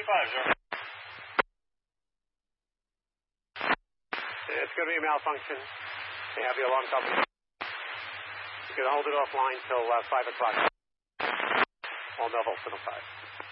sir. It's going to be a malfunction. You have your alarm covered. You can hold it offline till 5 o'clock. All no hold, 5.